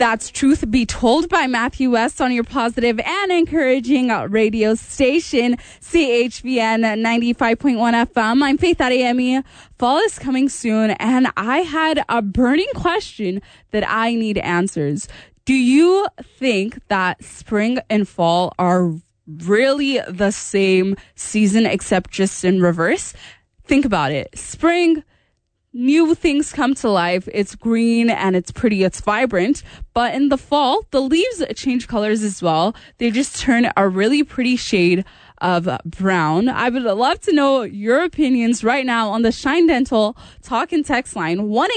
That's Truth Be Told by Matthew West on your positive and encouraging radio station, CHVN 95.1 FM. I'm Faith Adeyemi. Fall is coming soon, and I had a burning question that I need answers. Do you think that spring and fall are really the same season except just in reverse? Think about it. Spring, new things come to life. It's green and it's pretty, it's vibrant. But in the fall, the leaves change colors as well. They just turn a really pretty shade of brown. I would love to know your opinions right now on the Shine Dental talk and text line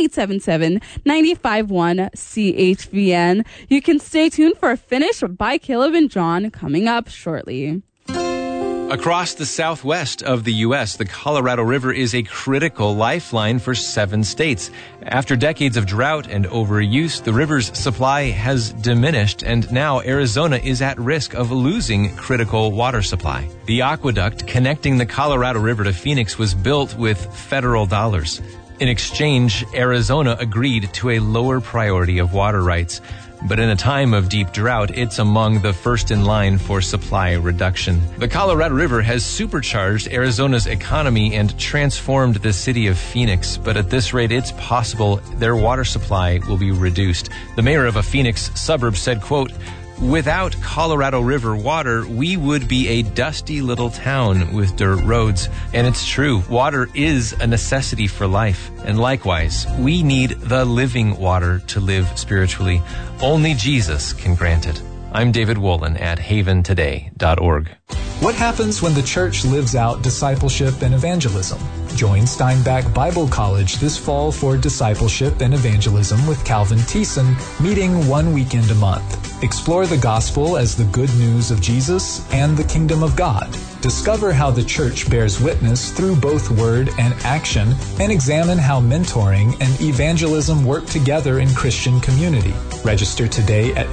1-877-951-CHVN. You can stay tuned for a finish by Caleb and John coming up shortly. Across the southwest of the U.S., the Colorado River is a critical lifeline for 7 states. After decades of drought and overuse, the river's supply has diminished, and now Arizona is at risk of losing critical water supply. The aqueduct connecting the Colorado River to Phoenix was built with federal dollars. In exchange, Arizona agreed to a lower priority of water rights. But in a time of deep drought, it's among the first in line for supply reduction. The Colorado River has supercharged Arizona's economy and transformed the city of Phoenix. But at this rate, it's possible their water supply will be reduced. The mayor of a Phoenix suburb said, quote, "Without Colorado River water, we would be a dusty little town with dirt roads." And it's true. Water is a necessity for life. And likewise, we need the living water to live spiritually. Only Jesus can grant it. I'm David Wolin at haventoday.org. What happens when the church lives out discipleship and evangelism? Join Steinbach Bible College this fall for Discipleship and Evangelism with Calvin Thiessen, meeting 1 weekend a month. Explore the gospel as the good news of Jesus and the kingdom of God. Discover how the church bears witness through both word and action, and examine how mentoring and evangelism work together in Christian community. Register today at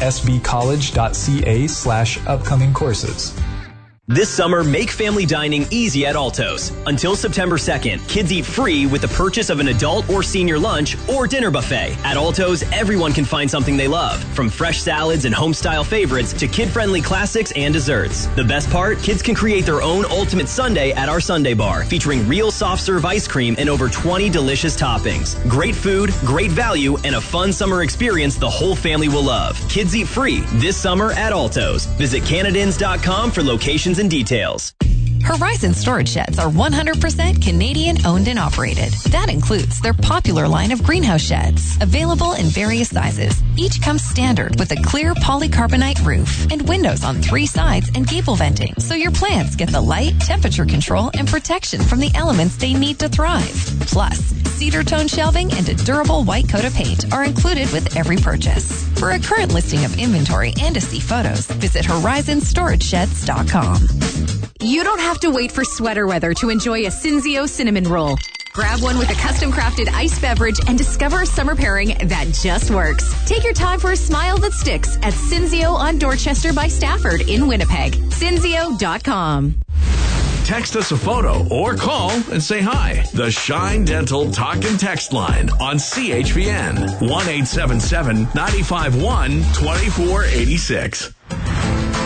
sbcollege.ca/upcoming courses. This summer, make family dining easy at Alto's. Until September 2nd, kids eat free with the purchase of an adult or senior lunch or dinner buffet. At Alto's, everyone can find something they love, from fresh salads and home-style favorites to kid-friendly classics and desserts. The best part? Kids can create their own ultimate sundae at our Sundae Bar, featuring real soft-serve ice cream and over 20 delicious toppings. Great food, great value, and a fun summer experience the whole family will love. Kids eat free this summer at Alto's. Visit Canadians.com for locations and details. Horizon Storage Sheds are 100% Canadian owned and operated. That includes their popular line of greenhouse sheds, available in various sizes. Each comes standard with a clear polycarbonate roof and windows on 3 sides and gable venting, so your plants get the light, temperature control, and protection from the elements they need to thrive. Plus, cedar tone shelving and a durable white coat of paint are included with every purchase. For a current listing of inventory and to see photos, visit horizonstoragesheds.com. You don't have to wait for sweater weather to enjoy a Cinzio cinnamon roll. Grab one with a custom-crafted iced beverage and discover a summer pairing that just works. Take your time for a smile that sticks at Cinzio on Dorchester by Stafford in Winnipeg. Cinzio.com. Text us a photo or call and say hi. The Shine Dental talk and text line on CHVN 1-877-951-2486.